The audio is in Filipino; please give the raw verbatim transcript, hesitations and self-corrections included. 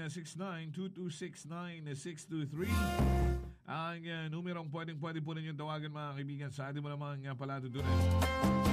six nine two two six nine six two three. Ang uh, numerong pwedeng pwede po ninyong tawagan mga kaibigan. Sa atin mo naman nga pala tutunan.